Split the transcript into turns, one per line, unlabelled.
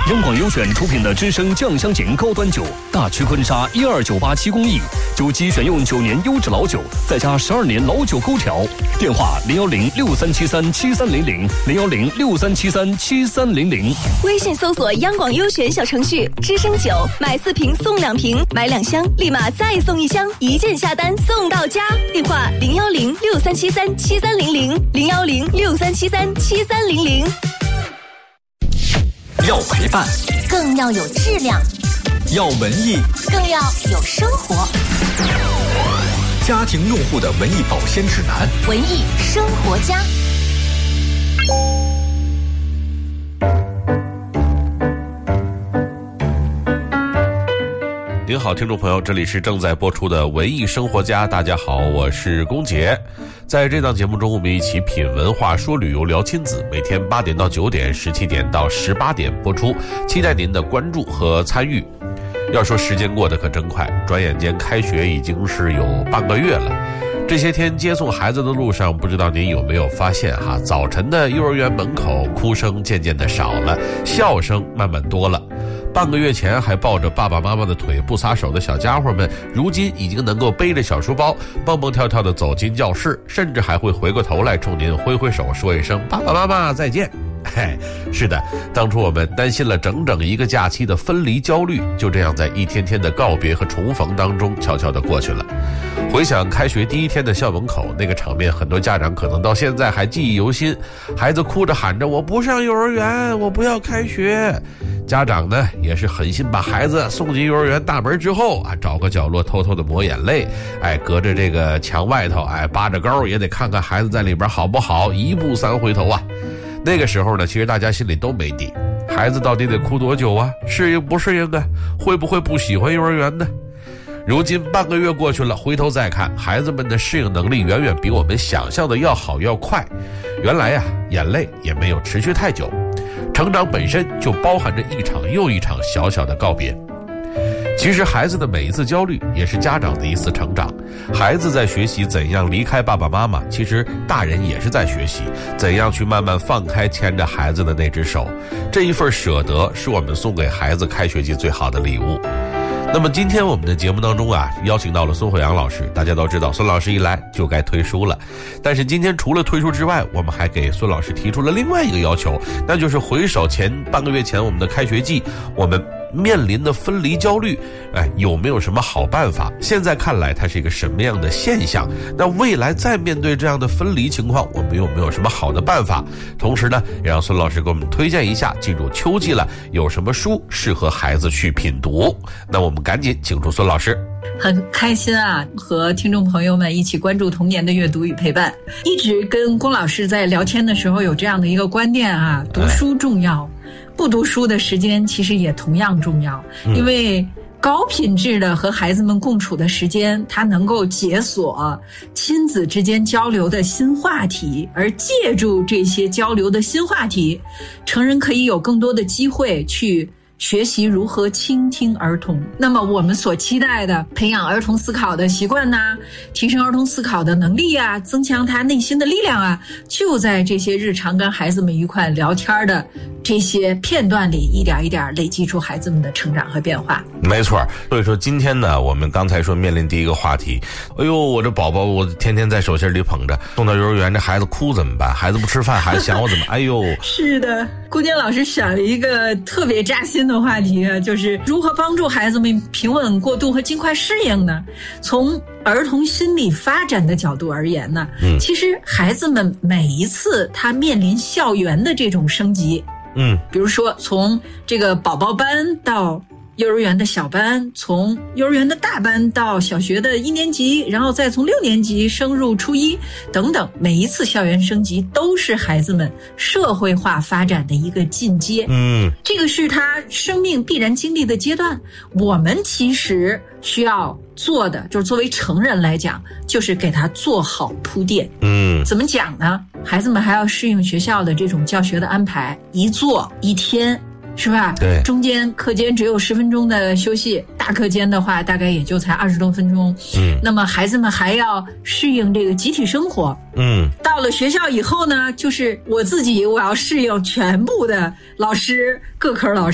央广优选出品的之声酱香型高端酒，大曲婚纱12987公益，酒基选用9年优质老酒，再加12年老酒勾调。电话01063737300，01063737300。
微信搜索央广优选小程序，之声酒买4瓶送2瓶，买2箱立马再送1箱，1件下单送到家。电话01063737300，01063737300。
要陪伴，
更要有质量；
要文艺，
更要有生活。
家庭用户的文艺保鲜指南，
文艺生活家。
您好，听众朋友，这里是正在播出的文艺生活家。大家好，我是龚杰。在这档节目中，我们一起品文化、说旅游、聊亲子。每天8点到9点，17点到18点播出，期待您的关注和参与。要说时间过得可真快，转眼间开学已经是有半个月了。这些天接送孩子的路上，不知道您有没有发现哈，早晨的幼儿园门口哭声渐渐的少了，笑声慢慢多了。半个月前还抱着爸爸妈妈的腿不撒手的小家伙们，如今已经能够背着小书包蹦蹦跳跳的走进教室，甚至还会回过头来冲您挥挥手，说一声爸爸妈妈再见。是的，当初我们担心了整整1个假期的分离焦虑，就这样在一天天的告别和重逢当中悄悄地过去了。回想开学第1天的校门口那个场面，很多家长可能到现在还记忆犹新。孩子哭着喊着我不上幼儿园，我不要开学。家长呢也是狠心把孩子送进幼儿园大门之后啊，找个角落偷偷的抹眼泪，隔着这个墙外头扒着高也得看看孩子在里边好不好，一步3回头啊。那个时候呢，其实大家心里都没底，孩子到底得哭多久啊？适应不适应啊？会不会不喜欢幼儿园呢？如今半个月过去了，回头再看，孩子们的适应能力远远比我们想象的要好要快。原来呀，眼泪也没有持续太久，成长本身就包含着一场又一场小小的告别。其实孩子的每一次焦虑也是家长的一次成长。孩子在学习怎样离开爸爸妈妈，其实大人也是在学习怎样去慢慢放开牵着孩子的那只手。这一份舍得是我们送给孩子开学季最好的礼物。那么今天我们的节目当中邀请到了孙慧阳老师。大家都知道孙老师一来就该推书了，但是今天除了推书之外，我们还给孙老师提出了另外一个要求，那就是回首半个月前我们的开学季，我们面临的分离焦虑，有没有什么好办法？现在看来它是一个什么样的现象？那未来再面对这样的分离情况，我们有没有什么好的办法？同时呢，也让孙老师给我们推荐一下，进入秋季了，有什么书适合孩子去品读？那我们赶紧请出孙老师。
很开心和听众朋友们一起关注童年的阅读与陪伴。一直跟龚老师在聊天的时候有这样的一个观念读书重要，不读书的时间其实也同样重要，因为高品质的和孩子们共处的时间，它能够解锁亲子之间交流的新话题，而借助这些交流的新话题，成人可以有更多的机会去学习如何倾听儿童。那么我们所期待的培养儿童思考的习惯提升儿童思考的能力增强他内心的力量就在这些日常跟孩子们一块聊天的这些片段里，一点一点累积出孩子们的成长和变化。
没错，所以说今天呢，我们刚才说面临第一个话题，我这宝宝我天天在手心里捧着，送到幼儿园这孩子哭怎么办？孩子不吃饭，孩子想我怎么
是的，龚坚老师选了一个特别扎心的话题，就是如何帮助孩子们平稳过渡和尽快适应呢？从儿童心理发展的角度而言呢，其实孩子们每一次他面临校园的这种升级，比如说从这个宝宝班到幼儿园的小班，从幼儿园的大班到小学的1年级，然后再从6年级升入初1等等，每一次校园升级都是孩子们社会化发展的一个进阶。这个是他生命必然经历的阶段。我们其实需要做的就是作为成人来讲，就是给他做好铺垫。怎么讲呢？孩子们还要适应学校的这种教学的安排，一坐一天，是吧？
对，
中间课间只有10分钟的休息，大课间的话大概也就才20多分钟。那么孩子们还要适应这个集体生活。到了学校以后呢，就是我要适应全部的老师，各科老师。